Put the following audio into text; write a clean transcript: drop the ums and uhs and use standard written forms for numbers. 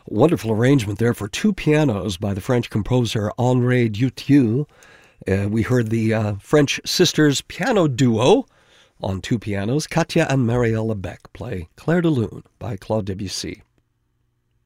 Wonderful arrangement there for two pianos by the French composer Henri Dutilleux. We heard the French sisters piano duo on two pianos. Katia and Marielle Beck play Clair de Lune by Claude Debussy.